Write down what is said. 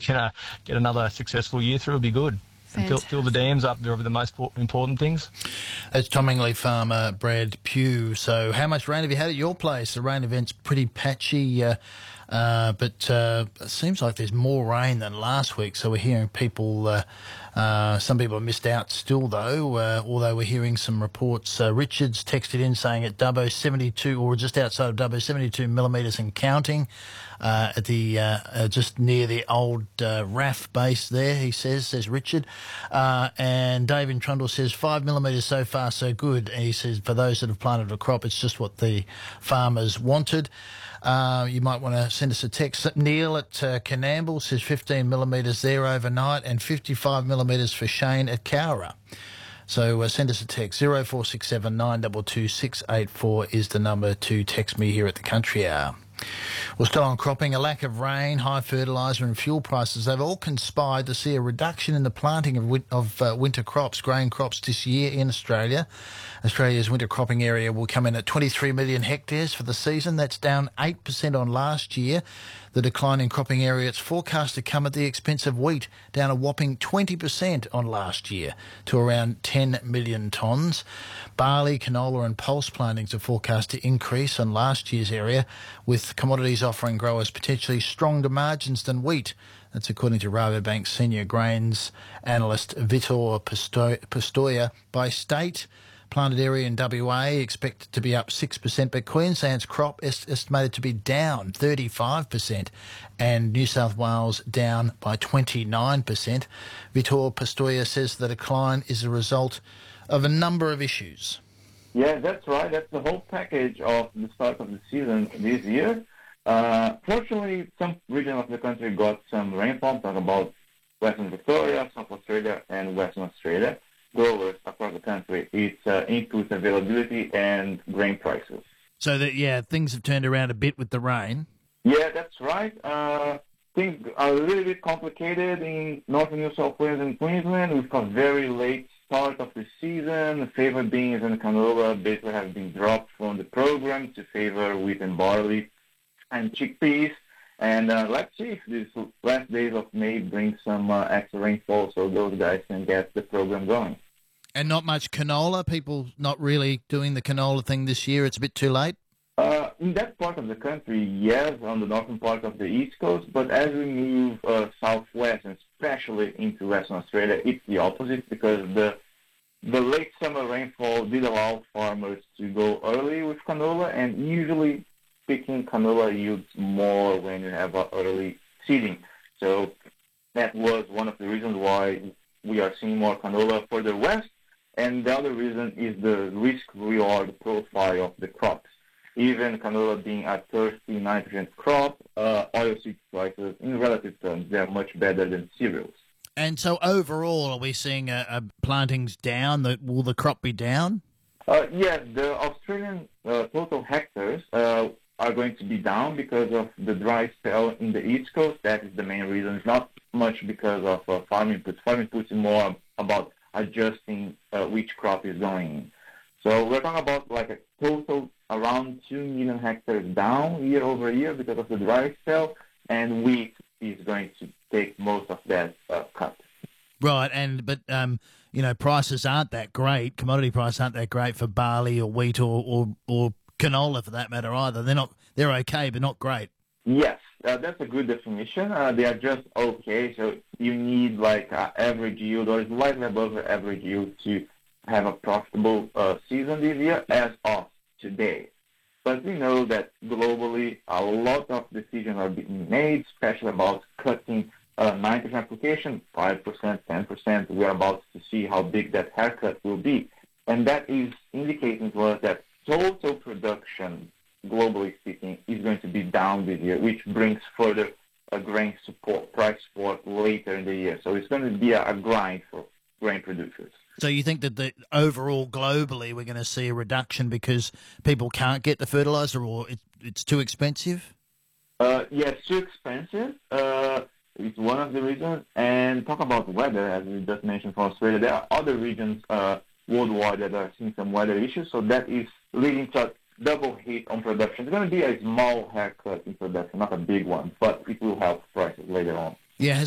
can get another successful year through, it'll be good. And fill the dams up. They're the most important things. That's Tomingley farmer Brad Pugh. So how much rain have you had at your place? The rain event's pretty patchy, but it seems like there's more rain than last week. So we're hearing people, some people have missed out still though, although we're hearing some reports. Richard's texted in saying at Dubbo 72, or just outside of Dubbo, 72 millimetres and counting. At the just near the old RAF base there, he says Richard. And Dave in Trundle says 5 millimetres so far, so good. And he says for those that have planted a crop, it's just what the farmers wanted. You might want to send us a text. Neil at Canamble says 15 millimetres there overnight and 55 millimetres for Shane at Cowra. So send us a text. 0467 922 684 is the number to text me here at the Country Hour. Well, still on cropping, a lack of rain, high fertiliser and fuel prices, they've all conspired to see a reduction in the planting of winter crops, grain crops this year in Australia. Australia's winter cropping area will come in at 23 million hectares for the season. That's down 8% on last year. The decline in cropping area, it's forecast to come at the expense of wheat, down a whopping 20% on last year to around 10 million tonnes. Barley, canola and pulse plantings are forecast to increase on last year's area, with commodities offering growers potentially stronger margins than wheat. That's according to Rabobank senior grains analyst Vitor Pistoia. By state, planted area in WA expected to be up 6%, but Queensland's crop is estimated to be down 35% and New South Wales down by 29%. Vitor Pistoia says the decline is a result of a number of issues. Yeah, that's right. That's the whole package of the start of the season this year. Fortunately, some regions of the country got some rainfall. Talk about Western Victoria, South Australia, and Western Australia. Growers across the country, it's input availability and grain prices. So that things have turned around a bit with the rain. Yeah, that's right. Things are a little bit complicated in Northern New South Wales and Queensland. We've got very late start of the season. The favored beans and canola basically have been dropped from the program to favor wheat and barley and chickpeas. And let's see if these last days of May bring some extra rainfall so those guys can get the program going. And not much canola? People not really doing the canola thing this year? It's a bit too late? In that part of the country, yes, on the northern part of the East Coast, but as we move southwest, and especially into Western Australia, it's the opposite because the late summer rainfall did allow farmers to go early with canola, and usually picking canola yields more when you have early seeding. So that was one of the reasons why we are seeing more canola further west, and the other reason is the risk-reward profile of the crops. Even canola being a thirsty nitrogen crop, oilseed prices, in relative terms, they're much better than cereals. And so overall, are we seeing plantings down? Will the crop be down? Yes, the Australian total hectares are going to be down because of the dry spell in the East Coast. That is the main reason. It's not much because of farm inputs. Farm inputs is more about adjusting which crop is going in. So we're talking about like a total around 2 million hectares down year over year because of the dry spell, and wheat is going to take most of that cut. Right, but prices aren't that great. Commodity prices aren't that great for barley or wheat or canola for that matter either. They're okay, but not great. Yes, that's a good definition. They are just okay. So you need like average yield or slightly above the average yield to have a profitable season this year as of today. But we know that globally a lot of decisions are being made, especially about cutting nitrogen application, 5%, 10%. We're about to see how big that haircut will be. And that is indicating to us that total production, globally speaking, is going to be down this year, which brings further grain support, price support later in the year. So it's going to be a grind for grain producers. So you think that the overall globally we're going to see a reduction because people can't get the fertiliser or it's too expensive? Yes, too expensive. It's one of the reasons. And talk about weather, as we just mentioned for Australia, there are other regions worldwide that are seeing some weather issues. So that is leading to a double hit on production. It's going to be a small haircut in production, not a big one, but it will help prices later on. Yeah.